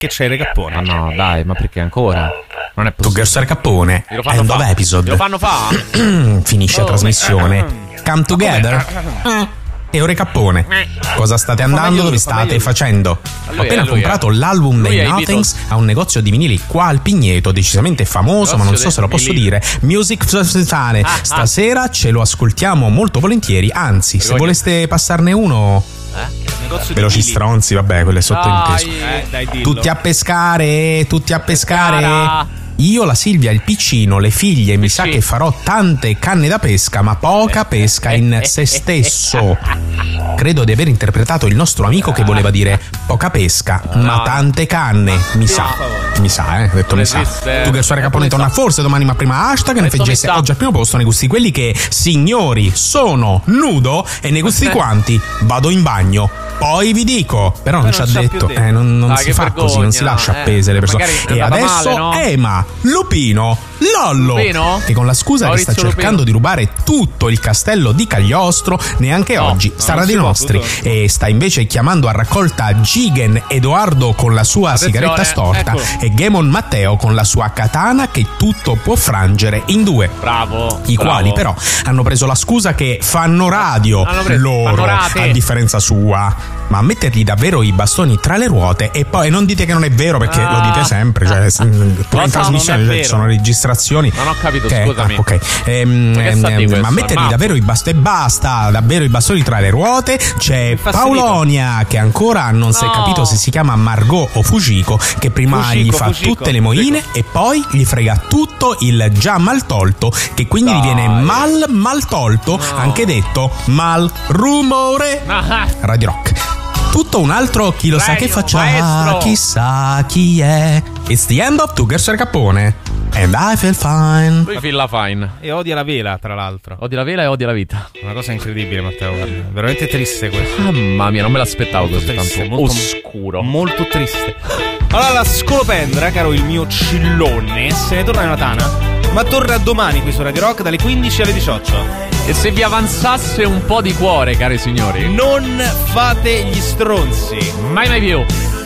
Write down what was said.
Che c'è il Cappone? Ma no, dai, ma perché ancora? Non è possibile. Two Cappone è un nuovo episode. Lo fanno fa? Finisce la trasmissione. Come together. E ora Cappone, cosa state andando? Dove state facendo? Ho appena comprato l'album dei Nothings a un negozio di vinili qua al Pigneto, decisamente famoso, ma non so se lo posso dire. Music Festival. Stasera ce lo ascoltiamo molto volentieri. Anzi, se voleste passarne uno. Veloci stronzi, vabbè, quello è sottointeso. Tutti a pescare, tutti a pescare. Io, la Silvia, il piccino, le figlie, mi sa che farò tante canne da pesca, ma poca pesca in se stesso. Credo di aver interpretato il nostro amico che voleva dire poca pesca, ma tante canne. Mi sa, ho detto mi sa. Tu che suore Capone torna forse domani, ma prima hashtag ne feggesse oggi al primo posto nei gusti quelli che, signori, sono nudo e nei gusti quanti vado in bagno. Poi vi dico, però non ci ha detto, non si fa così, non si lascia appese le persone. E adesso male, Ema, Lupino, Lollo, che con la scusa che sta cercando di rubare tutto il castello di Cagliostro, neanche oggi sarà dei nostri. E sta invece chiamando a raccolta Gigen Edoardo con la sua sigaretta storta e Gemon Matteo con la sua katana che tutto può frangere in due. I quali però hanno preso la scusa che fanno radio loro, a differenza sua. Ma mettergli davvero i bastoni tra le ruote e poi non dite che non è vero, perché lo dite sempre, cioè pure in trasmissione ci sono registrazioni. Non ho capito, scusami. Ma mettergli davvero i bastoni, basta, davvero i bastoni tra le ruote. C'è Paolonia che ancora non si è capito se si chiama Margot o Fujiko, che prima gli fa tutte le moine e poi gli frega tutto il già mal tolto, che quindi diviene mal tolto, anche detto mal rumore. Radio Rock. Tutto un altro chi lo sa che faccia, chissà chi è. It's the end of Two Girls Cappone and I feel fine. Lui fila fine. E odia la vela, tra l'altro. Odia la vela e odia la vita. Una cosa incredibile, Matteo, veramente triste questo. Mamma mia, non me l'aspettavo questo, triste, tanto molto oscuro. Molto triste. Allora, la scolopendra, caro il mio cillone, se ne torna nella tana, ma torna domani qui su Radio Rock dalle 15 alle 18. E se vi avanzasse un po' di cuore, cari signori, non fate gli stronzi. Mai più.